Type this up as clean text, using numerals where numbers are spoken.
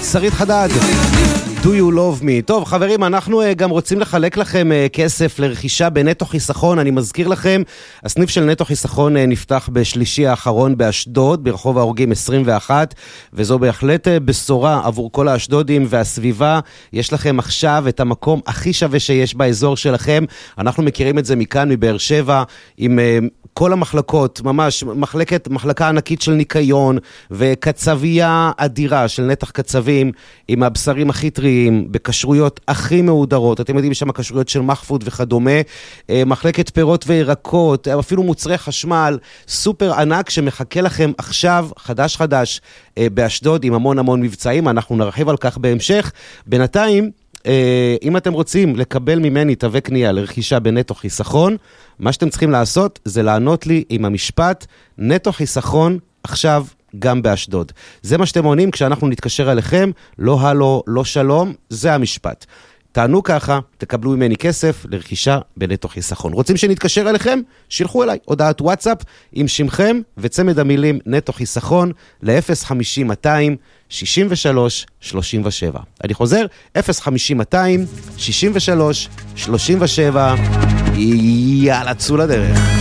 שרית חדד, Do you love me? טוב חברים, אנחנו גם רוצים לחלק לכם כסף לרכישה בנטו חיסכון. אני מזכיר לכם, הסניף של נטו חיסכון נפתח בשלישי האחרון באשדוד, ברחוב ההורגים 21, וזו בהחלט בשורה עבור כל האשדודים והסביבה. יש לכם עכשיו את המקום הכי שווה שיש באזור שלכם. אנחנו מכירים את זה מכאן, מבאר שבע, עם כל המחלקות, ממש מחלקה ענקית של ניקיון וקצבייה אדירה של נתח קצבים עם הבשרים הכי טריים, בקשרויות הכי מהודרות. אתם יודעים, יש שם קשרויות של מחפוד וכדומה, מחלקת פירות וירקות, אפילו מוצרי חשמל, סופר ענק שמחכה לכם עכשיו, חדש באשדוד, עם המון מבצעים. אנחנו נרחיב על כך בהמשך. בינתיים, אם אתם רוצים לקבל ממני תווי קנייה לרכישה בנטו חיסכון, מה שאתם צריכים לעשות זה לענות לי עם המשפט נטו חיסכון עכשיו גם באשדוד. זה מה שאתם עונים כשאנחנו נתקשר אליכם, לא הלו, לא שלום, זה המשפט. תענו ככה, תקבלו ממני כסף לרכישה בנטו חיסכון. רוצים שנתקשר אליכם? שילחו אליי הודעת וואטסאפ עם שמכם וצמד המילים נטו חיסכון ל-050-200 63 37. אני חוזר, 050-200 63 37. יאללה, צאו לדרך.